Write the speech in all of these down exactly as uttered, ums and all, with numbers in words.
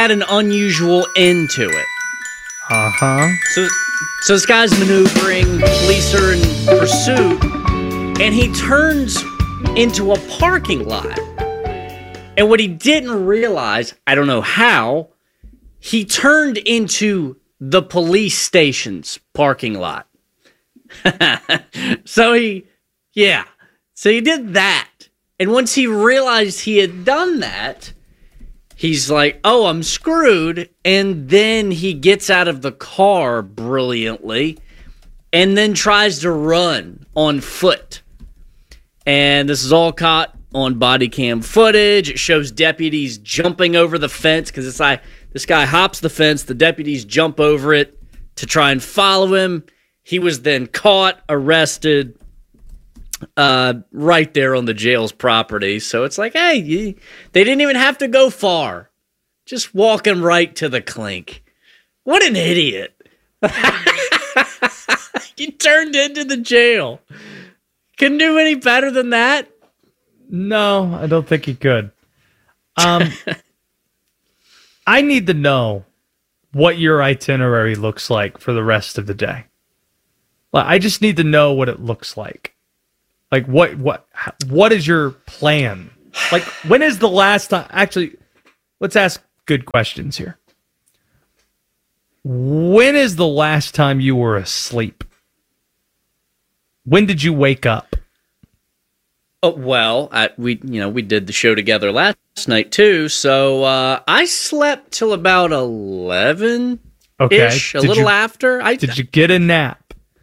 had an unusual end to it. Uh-huh. So, so this guy's maneuvering, police are in pursuit, and he turns into a parking lot. And what he didn't realize, I don't know how, he turned into the police station's parking lot. So he, yeah. So he did that. And once he realized he had done that, he's like, oh, I'm screwed. And then he gets out of the car brilliantly and then tries to run on foot. And this is all caught on body cam footage. It shows deputies jumping over the fence because this guy, this guy hops the fence. The deputies jump over it to try and follow him. He was then caught, arrested, uh, right there on the jail's property. So it's like, hey, you, they didn't even have to go far. Just walking right to the clink. What an idiot. He turned into the jail. Couldn't do any better than that. No, I don't think he could. Um, I need to know what your itinerary looks like for the rest of the day. Like, I just need to know what it looks like. Like, what, what, what is your plan? Like, when is the last time? Actually, let's ask good questions here. When is the last time you were asleep? When did you wake up? Oh, well, I, we you know we did the show together last night too, so uh, I slept till about eleven ish, Okay. a Did little you- after. I Did you get a nap?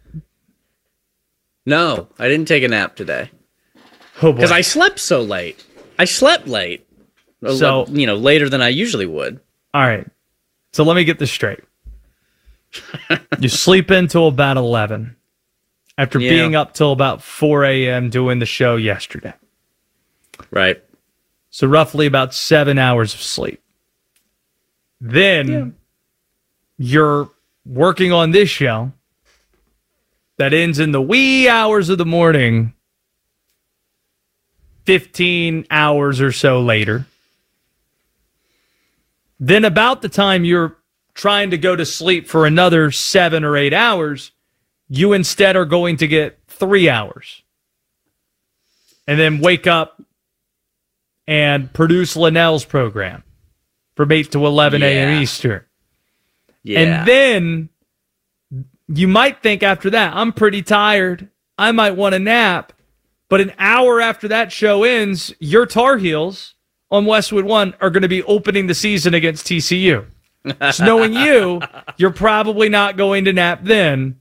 No, I didn't take a nap today Oh boy. because I slept so late. I slept late, A So- li- you know, later than I usually would. All right. So let me get this straight. You sleep until about eleven after Yeah. being up till about four a.m. doing the show yesterday. Right. So roughly about seven hours of sleep. Then Yeah. you're working on this show that ends in the wee hours of the morning, fifteen hours or so later. Then about the time you're trying to go to sleep for another seven or eight hours, you instead are going to get three hours. And then wake up and produce Linnell's program from eight to eleven a.m. Yeah. Eastern. Yeah. And then you might think after that, I'm pretty tired. I might want a nap. But an hour after that show ends, your Tar Heels on Westwood One are going to be opening the season against T C U. So knowing you, you're probably not going to nap then.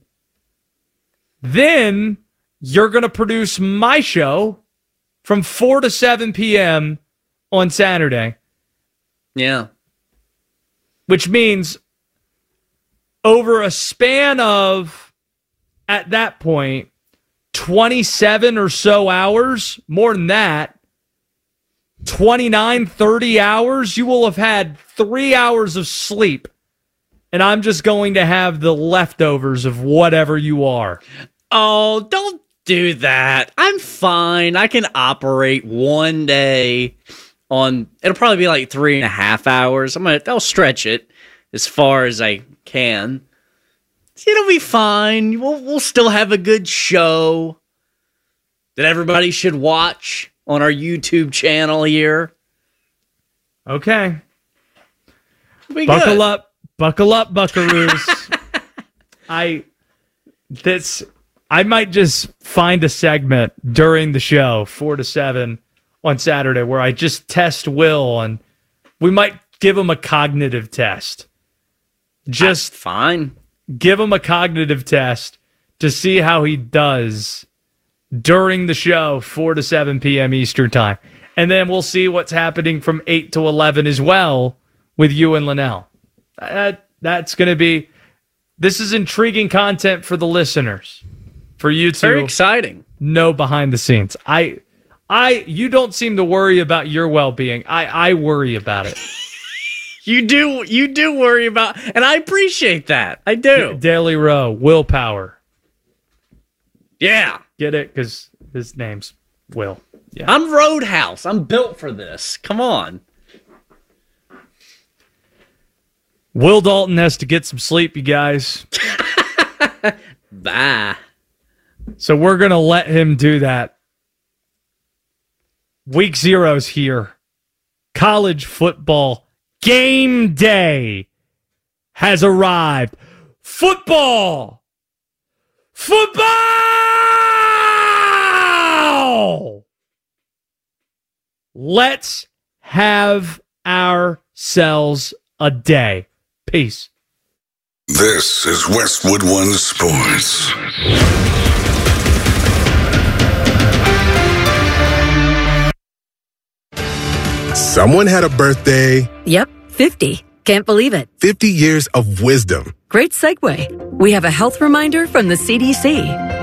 Then you're going to produce my show from four to seven p.m. on Saturday, yeah. which means over a span of, at that point, twenty-seven or so hours, more than that, twenty-nine, thirty hours, you will have had three hours of sleep. And I'm just going to have the leftovers of whatever you are. Oh, don't do that. I'm fine. I can operate one day on, it'll probably be like three and a half hours. I'm gonna, I'll stretch it as far as I can. It'll be fine. We'll, we'll still have a good show that everybody should watch on our YouTube channel here. Okay. It'll be Buckle good. up. Buckle up, buckaroos. I, this, I might just find a segment during the show, four to seven on Saturday, where I just test Will, and we might give him a cognitive test. Just That's fine. give him a cognitive test to see how he does during the show, four to seven p.m. Eastern time. And then we'll see what's happening from eight to eleven as well with you and Linnell. That, that's going to be, this is intriguing content for the listeners, for you to Very exciting. know behind the scenes. I, I, you don't seem to worry about your well-being. I, I worry about it. You do, you do worry about, and I appreciate that. I do. Daily Row, willpower. Yeah. Get it? Because his name's Will. Yeah. I'm Roadhouse. I'm built for this. Come on. Will Dalton has to get some sleep, you guys. Bye. So we're going to let him do that. Week zero's here. College football game day has arrived. Football! Football! Let's have ourselves a day. Peace. This is Westwood One Sports. Someone had a birthday. Yep, fifty. Can't believe it. fifty years of wisdom. Great segue. We have a health reminder from the C D C.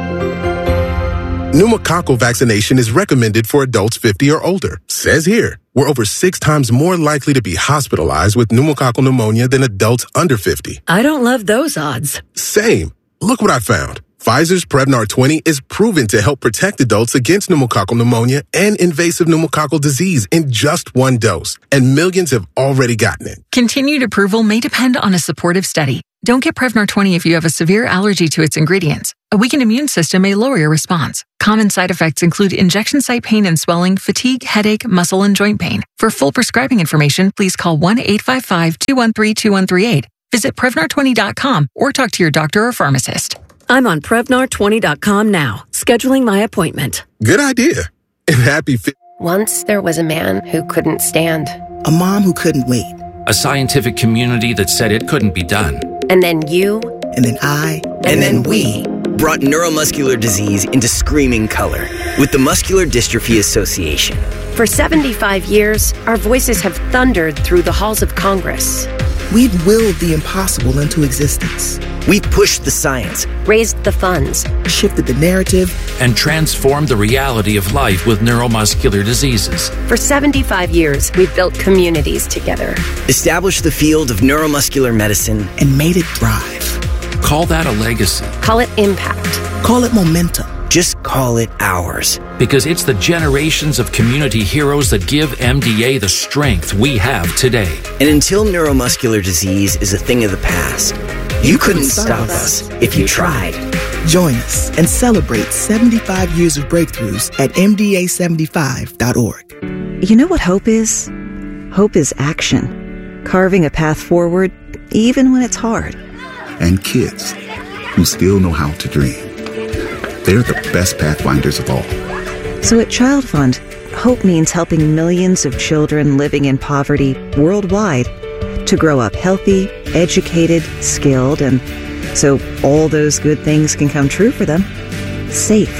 Pneumococcal vaccination is recommended for adults fifty or older. Says here, we're over six times more likely to be hospitalized with pneumococcal pneumonia than adults under fifty. I don't love those odds. Same. Look what I found. Pfizer's Prevnar twenty is proven to help protect adults against pneumococcal pneumonia and invasive pneumococcal disease in just one dose, and millions have already gotten it. Continued approval may depend on a supportive study. Don't get Prevnar twenty if you have a severe allergy to its ingredients. A weakened immune system may lower your response. Common side effects include injection site pain and swelling, fatigue, headache, muscle, and joint pain. For full prescribing information, please call one eight five five, two one three, two one three eight. Visit Prevnar twenty dot com or talk to your doctor or pharmacist. I'm on Prevnar twenty dot com now, scheduling my appointment. Good idea. And happy fi- Once there was a man who couldn't stand. A mom who couldn't wait. A scientific community that said it couldn't be done. And then you. And then I. And, and then, then we. Brought neuromuscular disease into screaming color with the Muscular Dystrophy Association. For seventy-five years, our voices have thundered through the halls of Congress. We've willed the impossible into existence. We've pushed the science, raised the funds, shifted the narrative, and transformed the reality of life with neuromuscular diseases. For seventy-five years, we've built communities together, established the field of neuromuscular medicine, and made it thrive. Call that a legacy. Call it impact. Call it momentum. Just call it ours. Because it's the generations of community heroes that give M D A the strength we have today. And until neuromuscular disease is a thing of the past, you, you couldn't, couldn't stop us if you tried. Join us and celebrate seventy-five years of breakthroughs at M D A seventy-five dot org. You know what hope is? Hope is action. Carving a path forward, even when it's hard. And kids who still know how to dream. They're the best pathfinders of all. So at Child Fund, hope means helping millions of children living in poverty worldwide to grow up healthy, educated, skilled, and so all those good things can come true for them. Safe.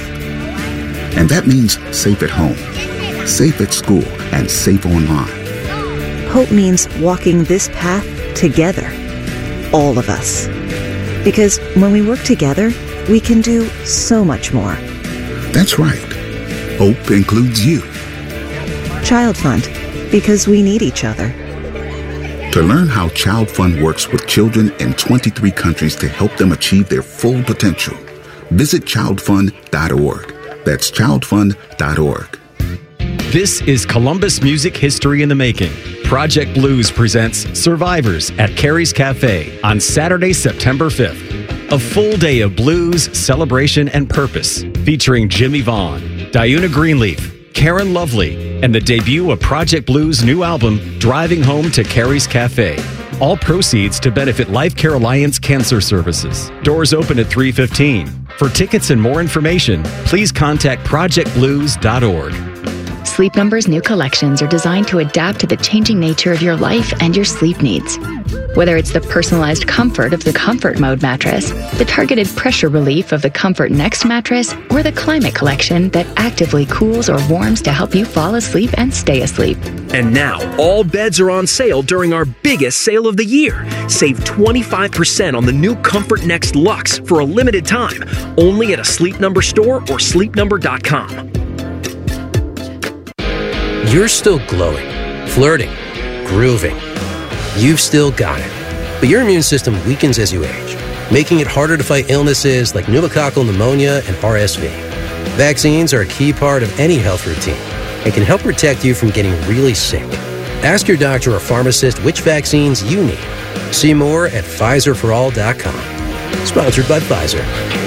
And that means safe at home, safe at school, and safe online. Hope means walking this path together. All of us. Because when we work together, we can do so much more. That's right. Hope includes you. Child Fund, because we need each other. To learn how Child Fund works with children in twenty-three countries to help them achieve their full potential, visit child fund dot org. That's child fund dot org. This is Columbus Music History in the Making. Project Blues presents Survivors at Carrie's Cafe on Saturday, September fifth. A full day of blues, celebration, and purpose, featuring Jimmy Vaughn, Diuna Greenleaf, Karen Lovely, and the debut of Project Blues' new album, Driving Home to Carrie's Cafe. All proceeds to benefit Life Care Alliance Cancer Services. Doors open at three fifteen. For tickets and more information, please contact project blues dot org. Sleep Number's new collections are designed to adapt to the changing nature of your life and your sleep needs. Whether it's the personalized comfort of the Comfort Mode mattress, the targeted pressure relief of the Comfort Next mattress, or the Climate Collection that actively cools or warms to help you fall asleep and stay asleep. And now, all beds are on sale during our biggest sale of the year. Save twenty-five percent on the new Comfort Next Luxe for a limited time, only at a Sleep Number store or sleep number dot com. You're still glowing, flirting, grooving. You've still got it. But your immune system weakens as you age, making it harder to fight illnesses like pneumococcal pneumonia and R S V. Vaccines are a key part of any health routine and can help protect you from getting really sick. Ask your doctor or pharmacist which vaccines you need. See more at Pfizer for all dot com. Sponsored by Pfizer.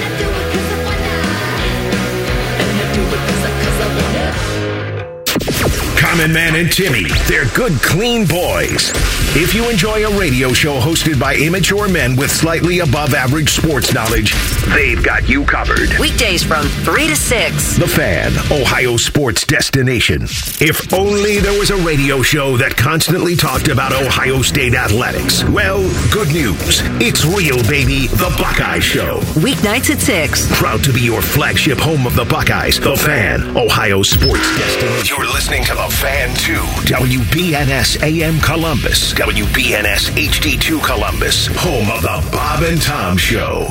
Common Man and Timmy, they're good, clean boys. If you enjoy a radio show hosted by immature men with slightly above average sports knowledge, they've got you covered. Weekdays from three to six. The Fan, Ohio sports destination. If only there was a radio show that constantly talked about Ohio State athletics. Well, good news. It's real, baby. The Buckeye Show. Weeknights at six. Proud to be your flagship home of the Buckeyes. The Fan, Ohio sports destination. You're listening to The Fan two, W B N S A M Columbus, W B N S H D two Columbus, home of the Bob and Tom Show.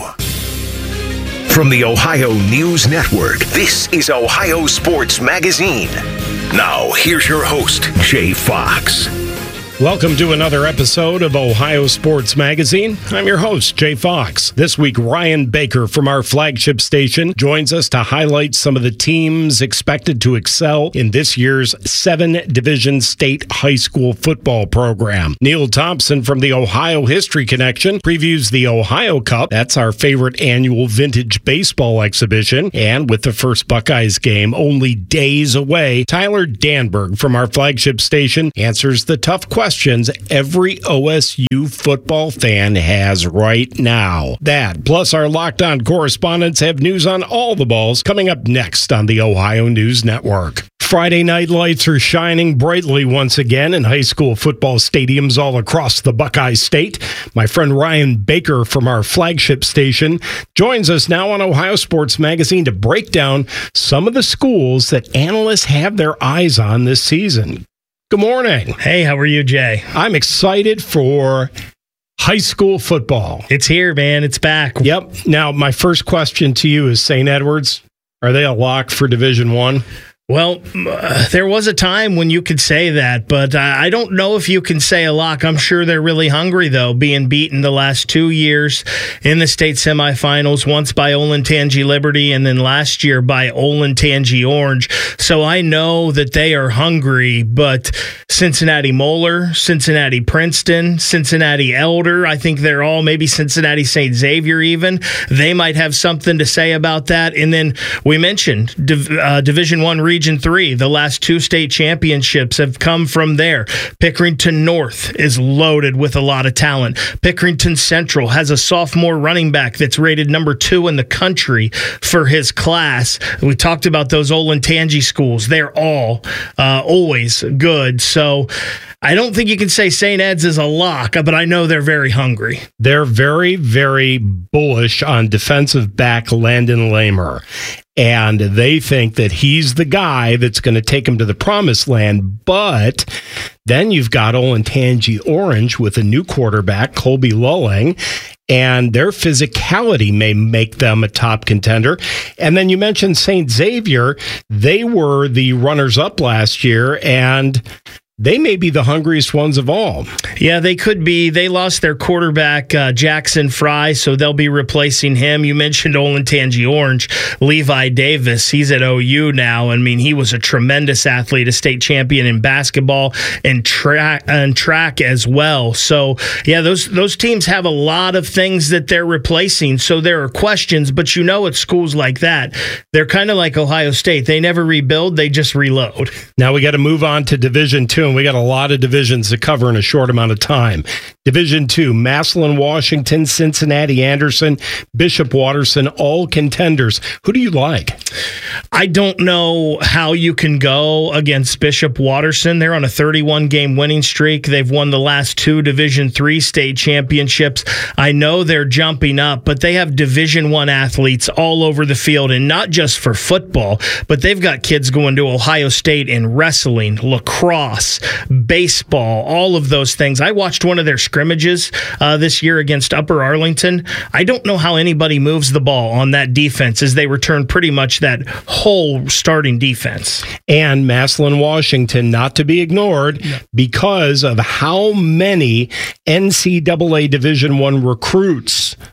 From the Ohio News Network, this is Ohio Sports Magazine. Now, here's your host, Jay Fox. Welcome to another episode of Ohio Sports Magazine. I'm your host, Jay Fox. This week, Ryan Baker from our flagship station joins us to highlight some of the teams expected to excel in this year's seven-division state high school football program. Neil Thompson from the Ohio History Connection previews the Ohio Cup. That's our favorite annual vintage baseball exhibition. And with the first Buckeyes game only days away, Tyler Danberg from our flagship station answers the tough questions questions every O S U football fan has right now. That, plus our Locked On correspondents have news on all the balls coming up next on the Ohio News Network. Friday night lights are shining brightly once again in high school football stadiums all across the Buckeye State. My friend Ryan Baker from our flagship station joins us now on Ohio Sports Magazine to break down some of the schools that analysts have their eyes on this season. Good morning. Hey, how are you, Jay? I'm excited for high school football. It's here, man. It's back. Yep. Now, my first question to you is Saint Edwards. Are they a lock for Division One? Well, uh, there was a time when you could say that, but uh, I don't know if you can say a lock. I'm sure they're really hungry, though, being beaten the last two years in the state semifinals, once by Olentangy Liberty and then last year by Olentangy Orange. So I know that they are hungry, but Cincinnati Moeller, Cincinnati Princeton, Cincinnati Elder, I think they're all, maybe Cincinnati Saint Xavier even, they might have something to say about that. And then we mentioned Div- uh, Division One Region three, the last two state championships have come from there. Pickerington North is loaded with a lot of talent. Pickerington Central has a sophomore running back that's rated number two in the country for his class. We talked about those Olentangy schools. They're all uh, always good. So I don't think you can say Saint Ed's is a lock, but I know they're very hungry. They're very, very bullish on defensive back Landon Lamer. And they think that he's the guy that's going to take them to the promised land. But then you've got Olentangy Orange with a new quarterback, Colby Lulling, and their physicality may make them a top contender. And then you mentioned Saint Xavier. They were the runners-up last year, and they may be the hungriest ones of all. Yeah, they could be. They lost their quarterback, uh, Jackson Fry, so they'll be replacing him. You mentioned Olentangy Orange, Levi Davis. He's at O U now. I mean, he was a tremendous athlete, a state champion in basketball and track and track as well. So, yeah, those those teams have a lot of things that they're replacing. So there are questions, but you know, at schools like that, they're kind of like Ohio State. They never rebuild; they just reload. Now we got to move on to Division Two. And we got a lot of divisions to cover in a short amount of time. Division two, Massillon, Washington, Cincinnati, Anderson, Bishop Watterson, all contenders. Who do you like? I don't know how you can go against Bishop Watterson. They're on a thirty-one game winning streak. They've won the last two Division three state championships. I know they're jumping up, but they have Division one athletes all over the field, and not just for football, but they've got kids going to Ohio State in wrestling, lacrosse, baseball, all of those things. I watched one of their scrimmages uh, this year against Upper Arlington. I don't know how anybody moves the ball on that defense, as they return pretty much that whole starting defense. And Massillon, Washington, not to be ignored, no. because of how many N C double A Division One recruits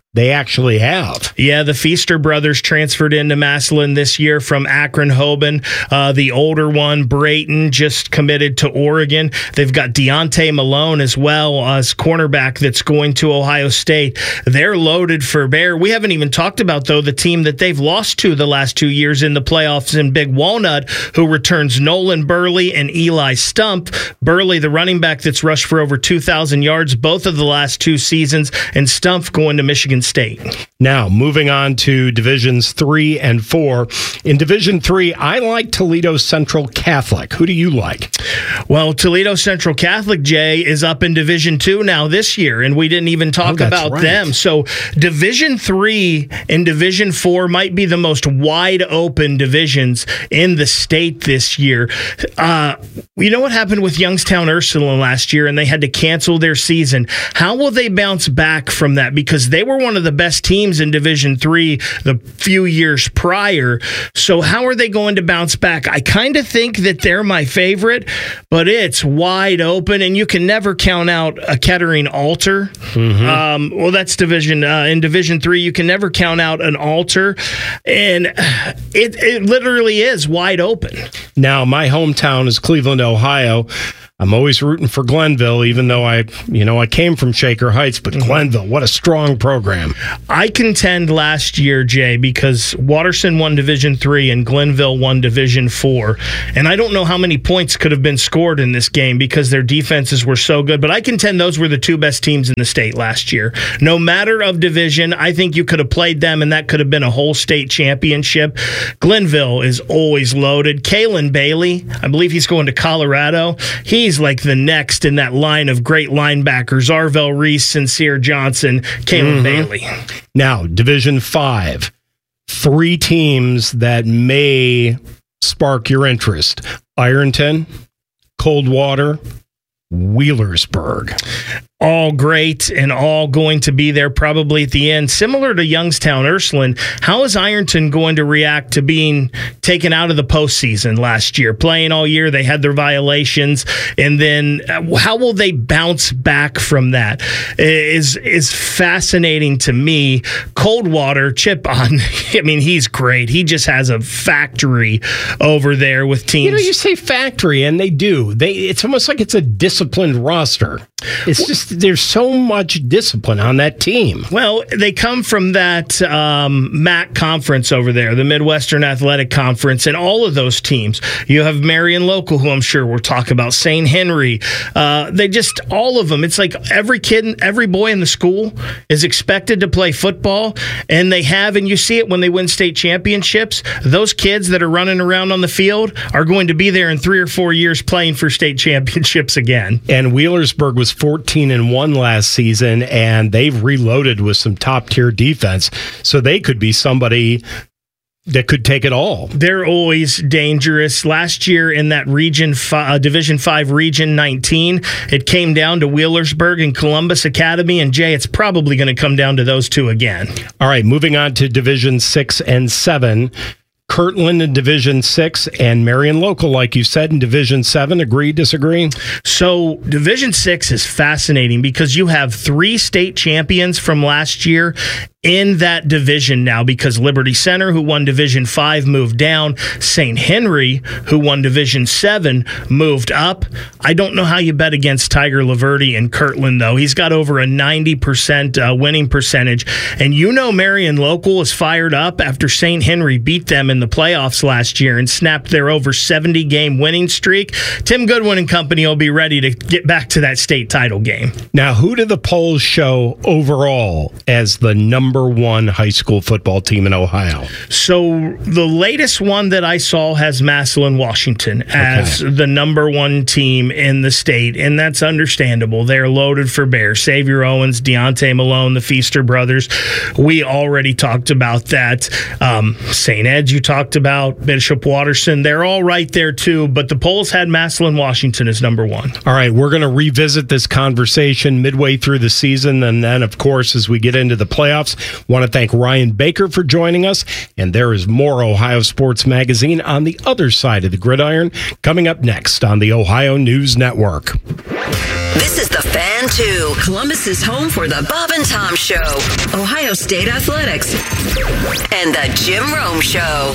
they actually have. Yeah, the Feaster brothers transferred into Massillon this year from Akron-Hoban. Uh, the older one, Brayton, just committed to Oregon. They've got Deontay Malone as well as cornerback that's going to Ohio State. They're loaded for bear. We haven't even talked about, though, the team that they've lost to the last two years in the playoffs in Big Walnut, who returns Nolan Burley and Eli Stump. Burley, the running back that's rushed for over two thousand yards both of the last two seasons, and Stump going to Michigan State. Now, moving on to Divisions three and four. In Division three, I like Toledo Central Catholic. Who do you like? Well, Toledo Central Catholic, Jay, is up in Division two now this year, and we didn't even talk oh, about right. them. So Division three and Division four might be the most wide-open divisions in the state this year. Uh, you know what happened with Youngstown Ursuline last year, and they had to cancel their season? How will they bounce back from that? Because they were one of the best teams in Division three the few years prior. So how are they going to bounce back? I kind of think that they're my favorite, but it's wide open, and you can never count out a Kettering Altar. Mm-hmm. Um, well, that's Division uh, in Division three. You can never count out an Altar, and it, it literally is wide open. Now, my hometown is Cleveland, Ohio. I'm always rooting for Glenville, even though I, you know, I came from Shaker Heights, but Glenville, what a strong program. I contend last year, Jay, because Watterson won Division three and Glenville won Division four, and I don't know how many points could have been scored in this game because their defenses were so good, but I contend those were the two best teams in the state last year. No matter of division, I think you could have played them, and that could have been a whole state championship. Glenville is always loaded. Kalen Bailey, I believe he's going to Colorado. He's like the next in that line of great linebackers: Arvell Reese, Sincere Johnson, Caleb mm-hmm. Bailey. Now, Division five, three teams that may spark your interest: Ironton, Coldwater, Wheelersburg. All great and all going to be there probably at the end. Similar to Youngstown Ursuline, how is Ironton going to react to being taken out of the postseason last year? Playing all year, they had their violations, and then how will they bounce back from that is, is fascinating to me. Coldwater, Chip on, I mean, he's great. He just has a factory over there with teams. You know, you say factory, and they do. They It's almost like it's a disciplined roster. It's just there's so much discipline on that team. Well, they come from that um, M A C conference over there, the Midwestern Athletic Conference, and all of those teams. You have Marion Local, who I'm sure we'll talk about, Saint Henry. Uh, they just, all of them. It's like every kid, every boy in the school is expected to play football, and they have, and you see it when they win state championships. Those kids that are running around on the field are going to be there in three or four years playing for state championships again. And Wheelersburg was fourteen and one last season, and they've reloaded with some top-tier defense, so they could be somebody that could take it all. They're always dangerous. Last year in that region, uh, Division five, Region nineteen, it came down to Wheelersburg and Columbus Academy, and Jay, it's probably going to come down to those two again. All right, moving on to Division six and seven. Kirtland in Division six and Marion Local, like you said, in Division seven. Agree, disagree? So Division six is fascinating because you have three state champions from last year in that division now, because Liberty Center, who won Division five, moved down. Saint Henry, who won Division seven, moved up. I don't know how you bet against Tiger Laverty in Kirtland, though. He's got over a ninety percent uh, winning percentage. And you know Marion Local is fired up after Saint Henry beat them in the playoffs last year and snapped their over seventy game winning streak. Tim Goodwin and company will be ready to get back to that state title game. Now, who do the polls show overall as the number Number one high school football team in Ohio? So the latest one that I saw has Massillon, Washington as okay. the number one team in the state, and that's understandable. They're loaded for bear. Xavier Owens, Deontay Malone, the Feaster brothers. We already talked about that. Um, Saint Ed's you talked about, Bishop Watterson. They're all right there too, but the polls had Massillon, Washington as number one. All right, we're going to revisit this conversation midway through the season, and then, of course, as we get into the playoffs. Want to thank Ryan Baker for joining us, and there is more Ohio Sports Magazine on the other side of the gridiron coming up next on the Ohio News Network. This is the Fan two, Columbus's home for the Bob and Tom Show, Ohio State Athletics, and the Jim Rome Show.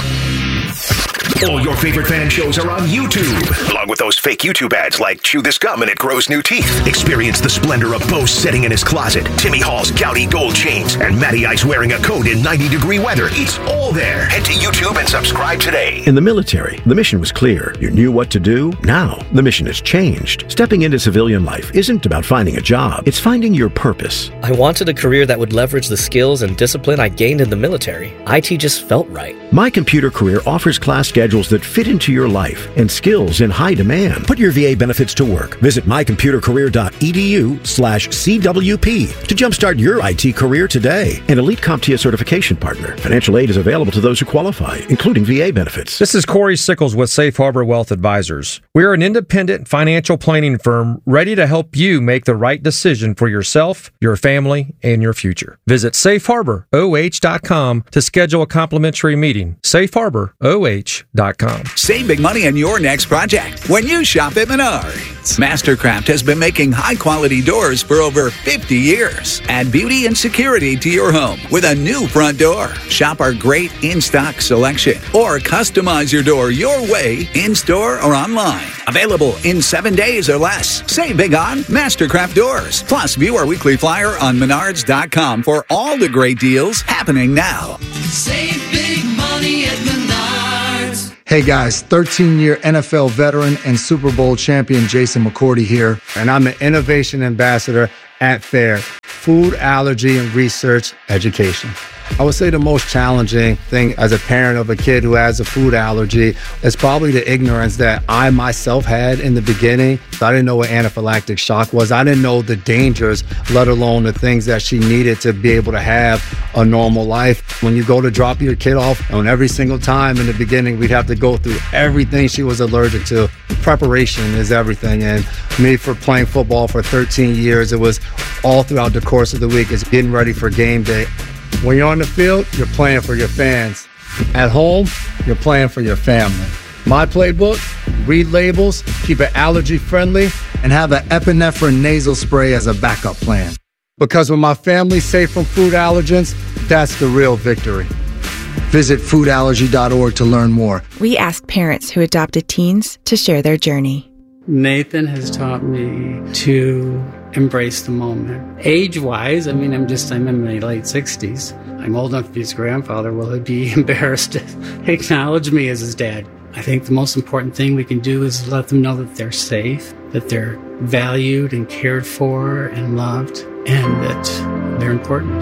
All your favorite fan shows are on YouTube, along with those fake YouTube ads like Chew This Gum and It Grows New Teeth. Experience the splendor of Bo sitting in his closet, Timmy Hall's gouty gold chains, and Matty Ice wearing a coat in ninety degree weather. It's all there. Head to YouTube and subscribe today. In the military, the mission was clear. You knew what to do. Now, the mission has changed. Stepping into civilian life isn't about finding a job. It's finding your purpose. I wanted a career that would leverage the skills and discipline I gained in the military. I T just felt right. My Computer Career offers class schedules that fit into your life and skills in high demand. Put your V A benefits to work. Visit my computer career dot e d u slash C W P to jumpstart your I T career today. An Elite CompTIA certification partner. Financial aid is available to those who qualify, including V A benefits. This is Corey Sickles with Safe Harbor Wealth Advisors. We are an independent financial planning firm ready to help you make the right decision for yourself, your family, and your future. Visit safe harbor o h dot com to schedule a complimentary meeting. safe harbor o h dot com. Save big money on your next project when you shop at Menards. Mastercraft has been making high-quality doors for over fifty years. Add beauty and security to your home with a new front door. Shop our great in-stock selection or customize your door your way in-store or online. Available in seven days or less. Save big on Mastercraft doors. Plus, view our weekly flyer on menards dot com for all the great deals happening now. Save big money at Menards. Hey guys, thirteen-year N F L veteran and Super Bowl champion Jason McCourty here, and I'm the Innovation Ambassador at FAIR, Food Allergy and Research Education. I would say the most challenging thing as a parent of a kid who has a food allergy is probably the ignorance that I myself had in the beginning. I didn't know what anaphylactic shock was. I didn't know the dangers, let alone the things that she needed to be able to have a normal life. When you go to drop your kid off, and every single time in the beginning, we'd have to go through everything she was allergic to. Preparation is everything. And me, for playing football for thirteen years, it was all throughout the course of the week. It's getting ready for game day. When you're on the field, you're playing for your fans. At home, you're playing for your family. My playbook, read labels, keep it allergy friendly, and have an epinephrine nasal spray as a backup plan. Because when my family's safe from food allergens, that's the real victory. Visit food allergy dot org to learn more. We asked parents who adopted teens to share their journey. Nathan has taught me to embrace the moment. Age-wise, I mean, I'm just, I'm in my late sixties. I'm old enough to be his grandfather. Will he be embarrassed to acknowledge me as his dad? I think the most important thing we can do is let them know that they're safe, that they're valued and cared for and loved, and that they're important.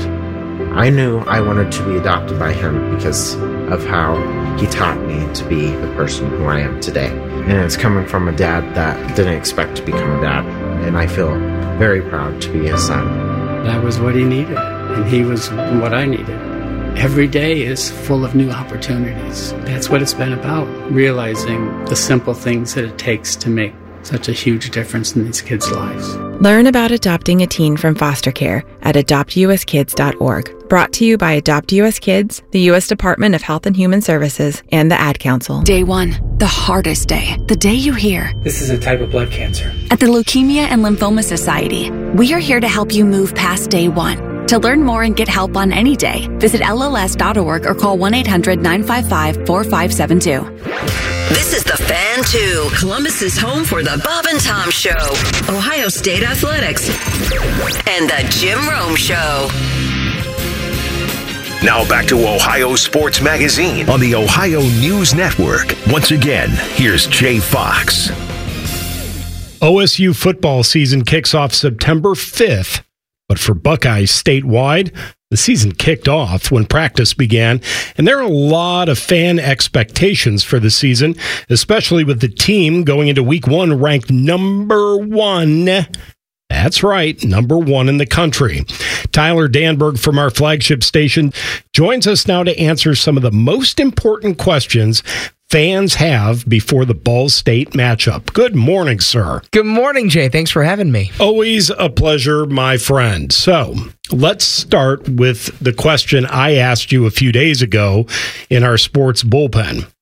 I knew I wanted to be adopted by him because of how he taught me to be the person who I am today. And it's coming from a dad that didn't expect to become a dad. And I feel very proud to be his son. That was what he needed, and he was what I needed. Every day is full of new opportunities. That's what it's been about, realizing the simple things that it takes to make such a huge difference in these kids' lives. Learn about adopting a teen from foster care at adopt u s kids dot org. Brought to you by Adopt U S Kids, the U S Department of Health and Human Services, and the Ad Council. Day one, the hardest day. The day you hear, "This is a type of blood cancer." At the Leukemia and Lymphoma Society, we are here to help you move past day one. To learn more and get help on any day, visit L L S dot org or call one eight hundred nine five five four five seven two. This is the Fan two, Columbus's home for the Bob and Tom Show, Ohio State Athletics, and the Jim Rome Show. Now back to Ohio Sports Magazine on the Ohio News Network. Once again, here's Jay Fox. O S U football season kicks off September fifth, but for Buckeyes statewide, the season kicked off when practice began, and there are a lot of fan expectations for the season, especially with the team going into week one ranked number one. That's right, number one in the country. Tyler Danberg from our flagship station joins us now to answer some of the most important questions fans have before the Ball State matchup. Good morning, sir. Good morning, Jay. Thanks for having me. Always a pleasure, my friend. So let's start with the question I asked you a few days ago in our sports bullpen.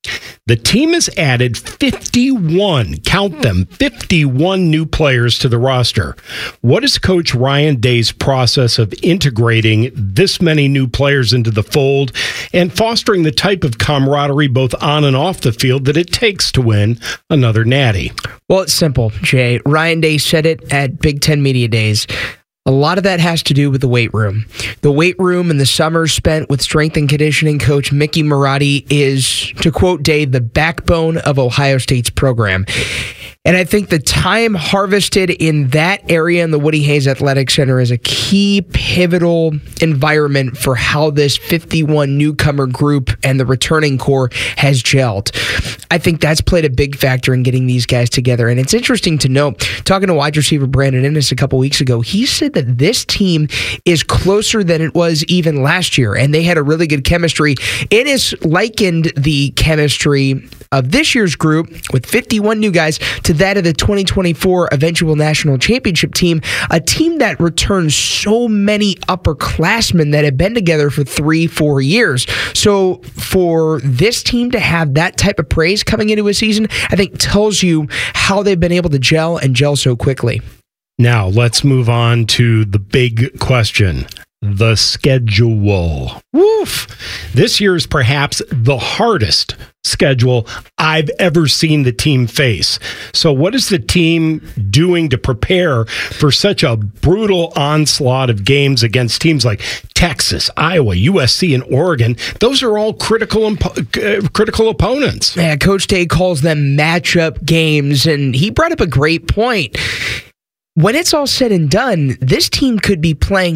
The team has added fifty-one, count them, fifty-one new players to the roster. What is Coach Ryan Day's process of integrating this many new players into the fold and fostering the type of camaraderie both on and off the field that it takes to win another Natty? Well, it's simple, Jay. Ryan Day said it at Big Ten Media Days. A lot of that has to do with the weight room. The weight room and the summers spent with strength and conditioning coach Mickey Marotti is, to quote Day, the backbone of Ohio State's program. And I think the time harvested in that area in the Woody Hayes Athletic Center is a key pivotal environment for how this fifty-one newcomer group and the returning core has gelled. I think that's played a big factor in getting these guys together. And it's interesting to note, talking to wide receiver Brandon Innes a couple weeks ago, he said that this team is closer than it was even last year, and they had a really good chemistry. Innes likened the chemistry of this year's group with fifty-one new guys to that of the twenty twenty-four eventual national championship team, a team that returns so many upperclassmen that have been together for three, four years. So for this team to have that type of praise coming into a season, I think tells you how they've been able to gel and gel so quickly. Now, let's move on to the big question. The schedule. Woof. This year is perhaps the hardest schedule I've ever seen the team face. So what is the team doing to prepare for such a brutal onslaught of games against teams like Texas, Iowa, U S C, and Oregon? Those are all critical imp- uh, critical opponents. Yeah, Coach Day calls them matchup games, and he brought up a great point. When it's all said and done, this team could be playing